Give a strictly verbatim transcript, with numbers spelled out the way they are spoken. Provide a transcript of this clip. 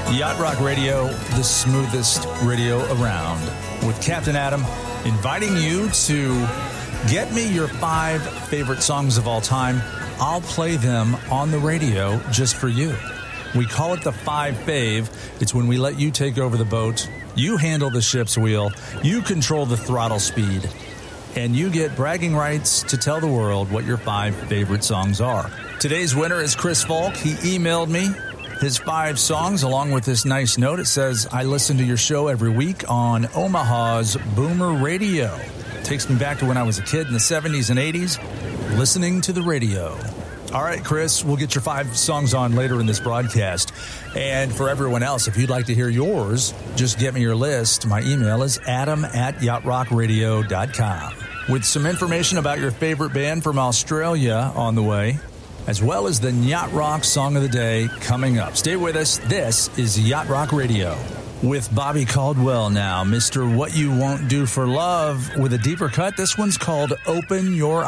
Yacht Rock Radio, the smoothest radio around. With Captain Adam, inviting you to get me your five favorite songs of all time. I'll play them on the radio just for you. We call it the Five Fave. It's when we let you take over the boat. You handle the ship's wheel. You control the throttle speed. And you get bragging rights to tell the world what your five favorite songs are. Today's winner is Chris Falk. He emailed me his five songs along with this nice note. It says, I listen to your show every week on Omaha's Boomer Radio. Takes me back to when I was a kid in the seventies and eighties, listening to the radio. All right, Chris, we'll get your five songs on later in this broadcast. And for everyone else, if you'd like to hear yours, just get me your list. My email is adam at yacht rock radio dot com. With some information about your favorite band from Australia on the way, as well as the Yacht Rock Song of the Day coming up. Stay with us. This is Yacht Rock Radio. With Bobby Caldwell now, Mister What You Won't Do for Love with a deeper cut. This one's called Open Your